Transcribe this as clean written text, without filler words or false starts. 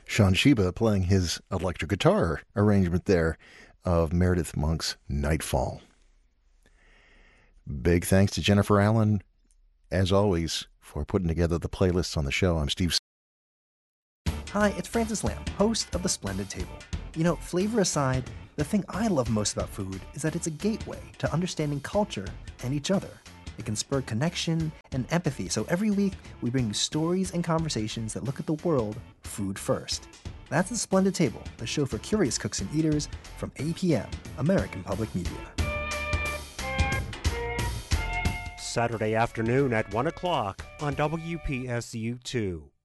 Sean Sheba playing his electric guitar arrangement there of Meredith Monk's Nightfall. Big thanks to Jennifer Allen, as always, for putting together the playlists on the show. I'm Steve. Hi, it's Francis Lamb, host of The Splendid Table. You know, flavor aside, the thing I love most about food is that it's a gateway to understanding culture and each other. It can spur connection and empathy, so every week we bring you stories and conversations that look at the world food first. That's The Splendid Table, the show for curious cooks and eaters from APM, American Public Media. Saturday afternoon at 1 o'clock on WPSU2.